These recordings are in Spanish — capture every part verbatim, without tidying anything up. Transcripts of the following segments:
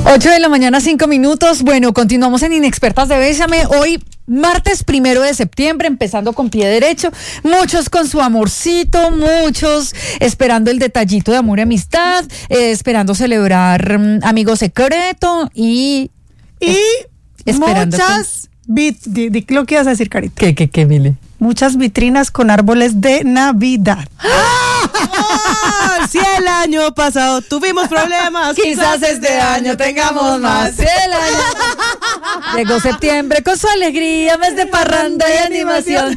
ocho de la mañana, cinco minutos. Bueno, continuamos en Inexpertas de Bésame. Hoy, martes primero de septiembre, empezando con pie derecho. Muchos con su amorcito, muchos esperando el detallito de amor y amistad, eh, esperando celebrar um, amigo secreto y... Y es, muchas... Bit, di, di, lo que ibas a decir, Carita. ¿Qué, qué, qué, Mile? Muchas vitrinas con árboles de Navidad. ¡Ah! Si el año pasado tuvimos problemas, quizás este año tengamos más. Si el año... Llegó septiembre con su alegría, mes de parranda y animación.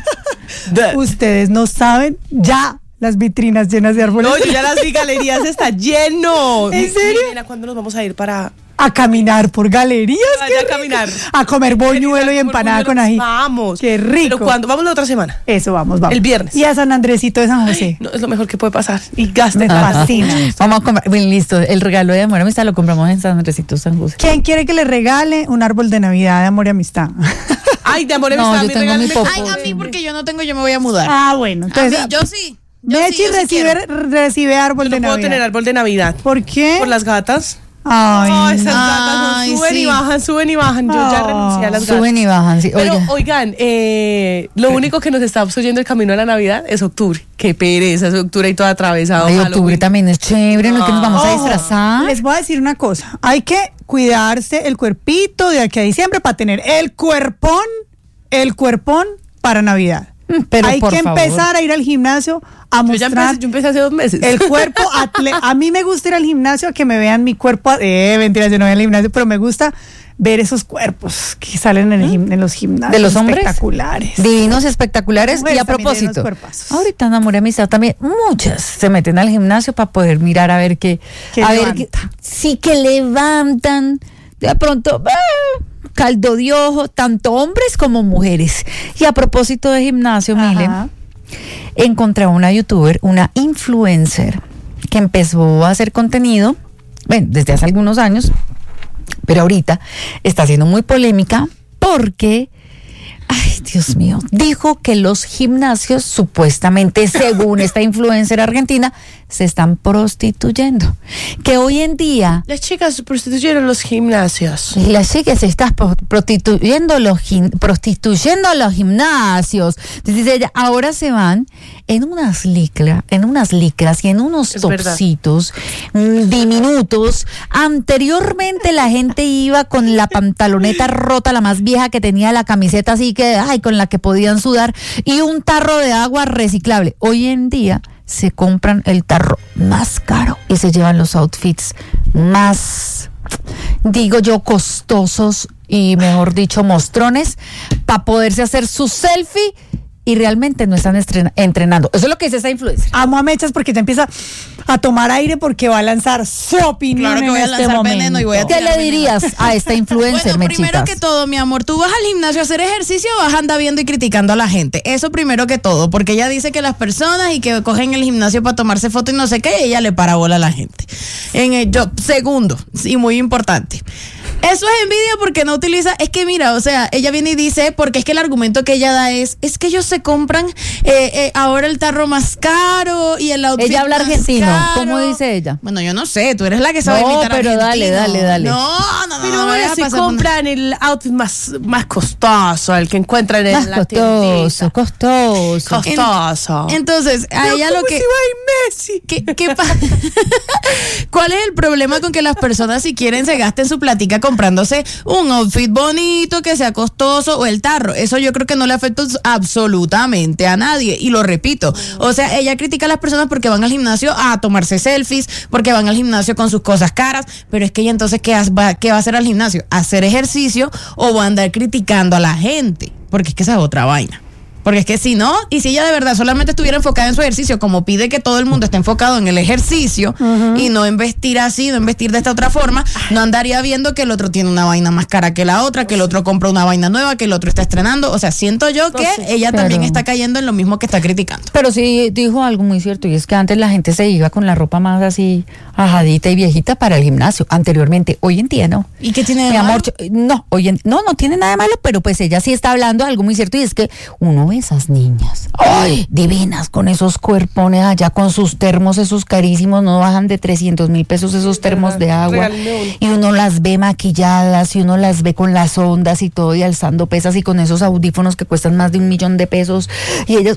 Ustedes no saben ya las vitrinas llenas de árboles. No, yo ya las vi, galerías está lleno. ¿En serio? Nena, ¿cuándo nos vamos a ir para...? A caminar por galerías. Vaya a caminar. A comer boñuelo y empanada con ají. Vamos. Qué rico. ¿Pero cuándo? Vamos la otra semana. Eso, vamos, vamos. El viernes. Y a San Andresito de San José. Ay, no, es lo mejor que puede pasar. Y gaste. Me fascina. Vamos a comprar. Bien, listo. El regalo de amor y amistad lo compramos en San Andresito, San José. ¿Quién quiere que le regale un árbol de Navidad de amor y amistad? Ay, de amor y No, amistad. yo mi tengo regalo mi me- popo. Ay, a mí porque yo no tengo, yo me voy a mudar. Ah, bueno. A Entonces, mí, yo sí. Yo Mechi sí, yo sí recibe, quiero. recibe árbol Yo de no puedo Navidad. tener árbol de Navidad. ¿Por qué? Por las gatas. Ay, Oh, no. esas gatas Ay, son- suben sí. y bajan, suben y bajan. Yo ya Oh, renuncié a las gatas. Suben y bajan, sí. Pero, Oiga. oigan, eh, lo único que nos está obstruyendo el camino a la Navidad es octubre. Qué pereza, es octubre y todo atravesado. Ay, Halloween. octubre también es chévere, ¿no? Que nos vamos a Ojo, disfrazar. Les voy a decir una cosa. Hay que cuidarse el cuerpito de aquí a diciembre para tener el cuerpón, el cuerpón para Navidad. Pero Hay por que favor. empezar a ir al gimnasio a Yo ya mostrar empecé, yo empecé hace dos meses. el cuerpo atle- a mí me gusta ir al gimnasio a que me vean mi cuerpo, eh, mentira, yo no voy al gimnasio, pero me gusta ver esos cuerpos que salen en, el gim- en los gimnasios. ¿De los hombres? Espectaculares. Divinos, espectaculares. Mujeres Y a también tienen unos propósito, cuerpazos. ahorita en Amor y Amistad también muchas se meten al gimnasio para poder mirar a ver qué, Que a ver levanta. qué, sí que levantan, de pronto ah, caldo de ojo, tanto hombres como mujeres. Y a propósito de gimnasio, Mile, Ajá. encontré a una youtuber, una influencer que empezó a hacer contenido, bueno, desde hace algunos años, pero ahorita está siendo muy polémica porque, ay, Dios mío, dijo que los gimnasios supuestamente, según esta influencer argentina, se están prostituyendo. Que hoy en día Las chicas se prostituyeron en los gimnasios. las chicas se están pro- prostituyendo los gim- prostituyendo los gimnasios. Dice ella, ahora se van en unas licras, en unas licras y en unos Es verdad. topsitos mm, diminutos. Anteriormente la gente iba con la pantaloneta rota, la más vieja que tenía, la camiseta así que, ay, con la que podían sudar, y un tarro de agua reciclable. Hoy en día se compran el tarro más caro y se llevan los outfits más, digo yo, costosos y, mejor dicho, mostrones para poderse hacer su selfie, y realmente no están estrena- entrenando. Eso es lo que dice esa influencer. Amo a Mechas porque ya empieza a tomar aire porque va a lanzar su opinión Claro que en voy a este lanzar momento. veneno y voy a ¿Qué tirar le veneno. dirías a esta influencer, Bueno, primero Mechitas? que todo, mi amor, tú vas al gimnasio a hacer ejercicio o vas a andar viendo y criticando a la gente. Eso primero que todo, porque ella dice que las personas y que cogen el gimnasio para tomarse fotos y no sé qué, y ella le para bola a la gente. En el, yo, segundo, y muy importante. Eso es envidia porque no utiliza, es que mira, o sea, ella viene y dice, porque es que el argumento que ella da es, es que ellos se compran eh, eh, ahora el tarro más caro y el outfit Ella habla más argentino, caro. ¿cómo dice ella? Bueno, yo no sé, tú eres la que sabe No, imitar pero dale, argentino. dale, dale. No, no, no. Pero no, ahora me vayas a se pasar por- compran el outfit más, más costoso, el que encuentran en Más la costoso, tiendita. costoso. Costoso. Entonces, a Pero ella ¿cómo lo que... se va a ir Messi? ¿Qué, qué pa- ¿Cuál es el problema con que las personas, si quieren, se gasten su platica comprándose un outfit bonito, que sea costoso, o el tarro? Eso yo creo que no le afecta absolutamente a nadie. Y lo repito, o sea, ella critica a las personas porque van al gimnasio a tomarse selfies, porque van al gimnasio con sus cosas caras, pero es que ella entonces, ¿qué va, qué va a hacer al gimnasio? ¿Hacer ejercicio o va a andar criticando a la gente? Porque es que esa es otra vaina. Porque es que si no, y si ella de verdad solamente estuviera enfocada en su ejercicio, como pide que todo el mundo esté enfocado en el ejercicio, uh-huh, y no en vestir así, no en vestir de esta otra forma, no andaría viendo que el otro tiene una vaina más cara que la otra, que el otro compra una vaina nueva, que el otro está estrenando. O sea, siento yo que Entonces, ella pero- también está cayendo en lo mismo que está criticando. Pero sí dijo algo muy cierto, y es que antes la gente se iba con la ropa más así ajadita y viejita para el gimnasio, anteriormente. Hoy en día no. ¿Y qué tiene de Mi amor, malo? yo- no, hoy en- no, no tiene nada de malo, pero pues ella sí está hablando de algo muy cierto, y es que uno esas niñas. ¡Ay! Divinas, con esos cuerpones allá, con sus termos, esos carísimos, no bajan de trescientos mil pesos esos termos de agua. Y uno las ve maquilladas, y uno las ve con las ondas y todo, y alzando pesas, y con esos audífonos que cuestan más de un millón de pesos, y ellas,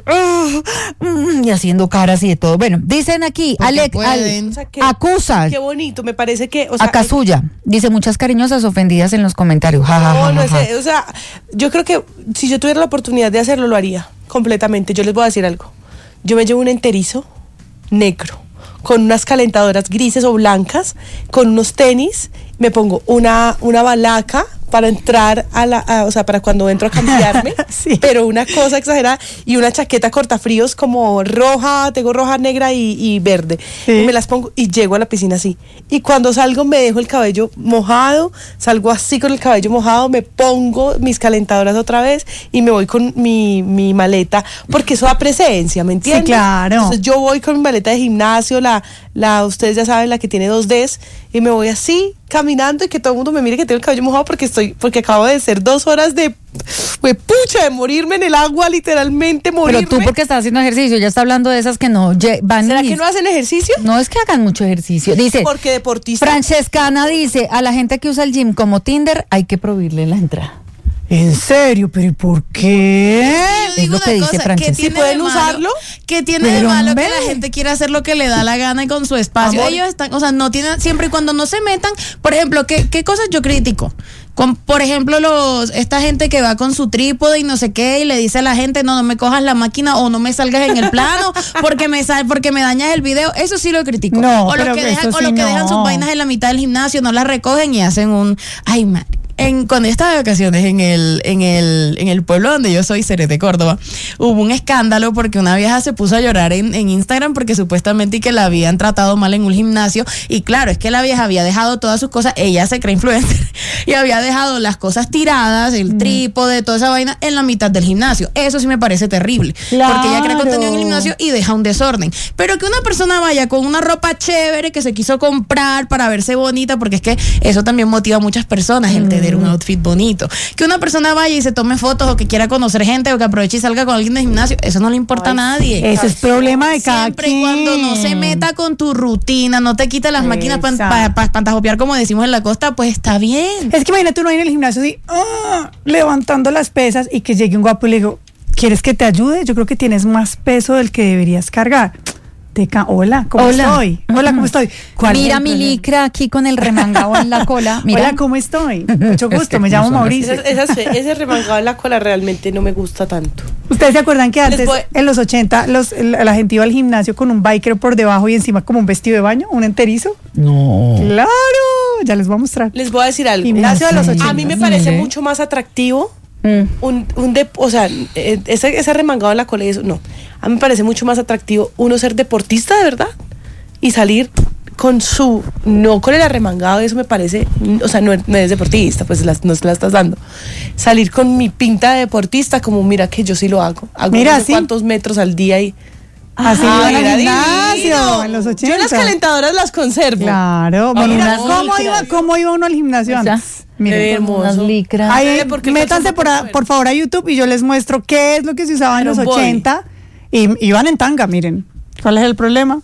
¡uh! y haciendo caras y de todo. Bueno, dicen aquí, Alec, pueden. Al, O sea, que- acusa Qué bonito, me parece que, o sea, a Kazuya. Dice muchas cariñosas ofendidas en los comentarios. Ja, ja, ja, no, no ja, es, ja. o sea, yo creo que si yo tuviera la oportunidad de hacerlo, lo haría completamente. Yo les voy a decir algo. Yo me llevo un enterizo negro, con unas calentadoras grises o blancas, con unos tenis, me pongo una, una balaca para entrar a la, a- o sea, para cuando entro a cambiarme, Sí. pero una cosa exagerada, y una chaqueta cortafríos como roja, tengo roja, negra y, y verde. Sí. Y me las pongo y llego a la piscina así. Y cuando salgo me dejo el cabello mojado, salgo así con el cabello mojado, me pongo mis calentadoras otra vez y me voy con mi, mi maleta, porque eso da presencia, ¿me entiendes? claro. Entonces yo voy con mi maleta de gimnasio, la, la, ustedes ya saben, la que tiene dos Ds, y me voy así, caminando, y que todo el mundo me mire que tengo el cabello mojado porque estoy, porque acabo de hacer dos horas de, pues, pucha, de morirme en el agua, literalmente morirme. Pero tú porque estás haciendo ejercicio, ya está hablando de esas que no lle- van ¿Será y- que no hacen ejercicio? No es que hagan mucho ejercicio. Dice, Porque deportista. Francescana dice, a la gente que usa el gym como Tinder hay que prohibirle la entrada. ¿En serio? ¿Pero y por qué? Yo Es digo lo una que dice cosa, Francesca. ¿qué tiene ¿Sí pueden de malo? usarlo? ¿Qué tiene de Pero, malo hombre. que la gente quiera hacer lo que le da la gana y con su espacio? Amor. Ellos están, o sea, no tienen, siempre y cuando no se metan, por ejemplo, ¿qué, qué cosas yo critico? Con, por ejemplo, los esta gente que va con su trípode y no sé qué y le dice a la gente, no, no me cojas la máquina o no me salgas en el plano porque me sal, porque me dañas el video. Eso sí lo critico. No, o los pero que que dejan, eso o los sí que dejan no. sus vainas en la mitad del gimnasio, no las recogen y hacen un, ay, madre. En, cuando yo estaba de vacaciones en el, en el, en el pueblo donde yo soy, Cerete, Córdoba, hubo un escándalo porque una vieja se puso a llorar en, en Instagram porque supuestamente y que la habían tratado mal en un gimnasio. Y claro, es que la vieja había dejado todas sus cosas, ella se cree influencer, y había dejado las cosas tiradas, el trípode, toda esa vaina, en la mitad del gimnasio. Eso sí me parece terrible. Porque ella crea Claro. contenido en el gimnasio y deja un desorden. Pero que una persona vaya con una ropa chévere que se quiso comprar para verse bonita, porque es que eso también motiva a muchas personas, el tener un outfit bonito. Que una persona vaya y se tome fotos o que quiera conocer gente o que aproveche y salga con alguien de gimnasio, eso no le importa a nadie. Eso es problema de cada Siempre y quien. cuando no se meta con tu rutina, no te quite las máquinas para Exacto. pa, pa, pantajopear, como decimos en la costa, pues está bien. Es que imagínate uno ahí en el gimnasio así, ah, levantando las pesas y que llegue un guapo y le digo, ¿quieres que te ayude? Yo creo que tienes más peso del que deberías cargar. Te ca- Hola, ¿cómo Hola. estoy? Hola, ¿cómo estoy? ¿Cuál es Mira el mi problema? licra aquí con el remangado en la cola. Mira. Hola, ¿cómo estoy? Mucho Es gusto, que me no llamo son así. Mauricio. Esas- esas- ese remangado en la cola realmente no me gusta tanto. ¿Ustedes se acuerdan que antes, voy- en los ochenta, los, la la gente iba al gimnasio con un biker por debajo y encima como un vestido de baño, un enterizo? No. ¡Claro! Ya les voy a mostrar. Les voy a decir algo. Gimnasio de los A ochenta. mí me parece Mire. mucho más atractivo Mm. un, un de, o sea, eh, ese, ese remangado en la cola y eso, no. A mí me parece mucho más atractivo uno ser deportista de verdad y salir con su, no con el arremangado, eso me parece, o sea, no, no eres deportista, pues las- no se la estás dando. Salir con mi pinta de deportista, como mira que yo sí lo hago. Hago Mira, no sé sí. cuántos metros al día y. Así Ah, iban al era gimnasio divino. en los Yo ochenta. las calentadoras las conservo. Claro, Con mira, unas ¿cómo licras. iba, ¿cómo iba uno al gimnasio O sea, antes? Miren. Qué hermoso. Unas licras. Ahí, ¿Sabe por qué el métanse calzón por, por a- fuera? por favor a YouTube y yo les muestro qué es lo que se usaba en Pero los voy. ochenta y iban en tanga, miren. ¿Cuál es el problema?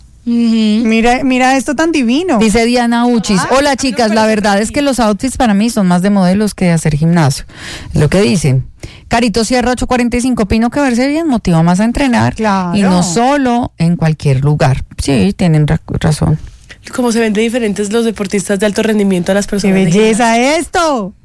Mira, mira esto tan divino. Dice Diana Uchis, Ah, hola a mí me chicas, la parece verdad es atractivo. que los outfits para mí son más de modelos que de hacer gimnasio. Es lo que dicen. Carito Sierra ocho cuarenta y cinco, opino que verse bien motiva más a entrenar. Claro. Y no solo en cualquier lugar. Sí, tienen ra- razón. Como se ven de diferentes los deportistas de alto rendimiento a las ¡Qué personas. de belleza esto!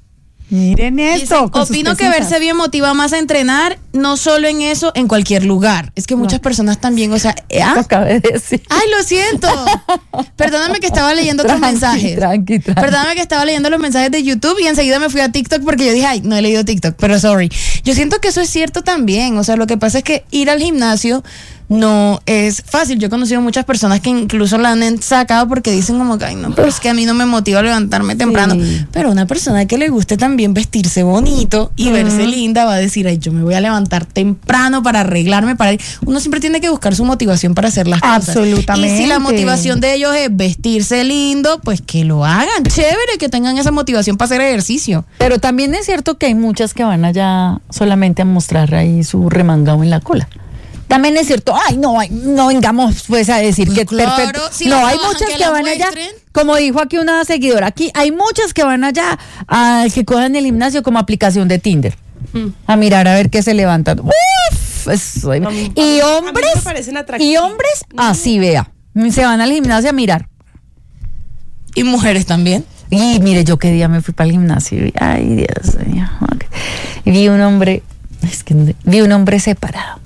Miren esto. Dicen, con sus opino que pesitas. verse bien motiva más a entrenar, no solo en eso, en cualquier lugar. Es que muchas personas también, o sea, eh, Lo ¿ah? acabé de decir. Ay, lo siento. Perdóname que estaba leyendo otros Tranqui, mensajes. tranqui, tranqui. Perdóname que estaba leyendo los mensajes de YouTube y enseguida me fui a TikTok porque yo dije, ay, no he leído TikTok, pero sorry. Yo siento que eso es cierto también. O sea, lo que pasa es que ir al gimnasio no es fácil. Yo he conocido muchas personas que incluso la han sacado porque dicen como que, ay no, pero es que a mí no me motiva levantarme temprano. Sí. Pero una persona que le guste también vestirse bonito y verse linda va a decir, ay, yo me voy a levantar temprano para arreglarme, para ir. Uno siempre tiene que buscar su motivación para hacer las cosas. Absolutamente. Y si la motivación de ellos es vestirse lindo, pues que lo hagan. Chévere que tengan esa motivación para hacer ejercicio. Pero también es cierto que hay muchas que van allá solamente a mostrar ahí su remangado en la cola. También es cierto, ay, no, ay, no vengamos pues a decir Pues que claro, perfecto. si no, la hay trabajan, muchas que que la van allá, muestren. como dijo aquí una seguidora, aquí hay muchas que van allá a que cojan el gimnasio como aplicación de Tinder. Mm. A mirar a ver qué se levantan. Uf, eso- A mí- a mí- y a mí me hombres, parecen y atractivos. hombres, así vea, se van al gimnasio a mirar. Y mujeres también. Y mire, yo qué día me fui para el gimnasio y ay, Dios mío. ok. Y vi un hombre, es que no- vi un hombre separado.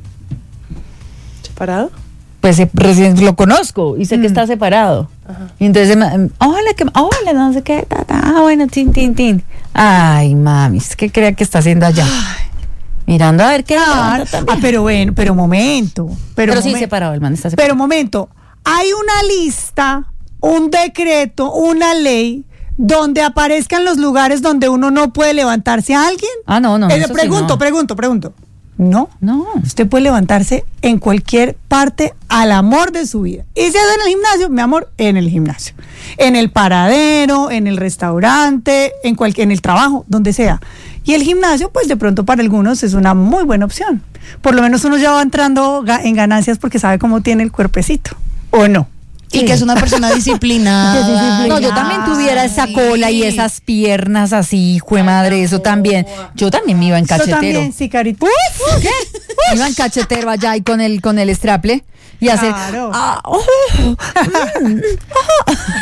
¿Separado? Pues eh, recién lo conozco y sé que está separado. Ajá. Y entonces, me- hola, que, hola, no sé qué, ta, ta, ah, bueno, tin, tin, tin. Ay, mami, ¿qué crea que está haciendo allá? Mirando a ver qué Ah, levanta también. ah, pero bueno, pero momento. Pero, Pero sí, momen- separado, el man está separado. Pero momento, hay una lista, un decreto, una ley donde aparezcan los lugares donde uno no puede levantarse a alguien. Ah, no, no. Eh, eso sí, pregunto, no. pregunto, pregunto. No. No. Usted puede levantarse en cualquier parte al amor de su vida. Y si es en el gimnasio, mi amor, en el gimnasio. En el paradero, en el restaurante, en, cualquier, en el trabajo, donde sea. Y el gimnasio, pues de pronto para algunos es una muy buena opción. Por lo menos uno ya va entrando ga- en ganancias porque sabe cómo tiene el cuerpecito. ¿O no? Y que es una persona disciplinada. No, yo también tuviera esa cola y esas piernas así, jue madre, eso también. Yo también me iba en Yo cachetero. también, sí, Carita. Uf, ¿qué? Me iba en cachetero allá y con el con el straple y hacer Claro. ah, oh, mm,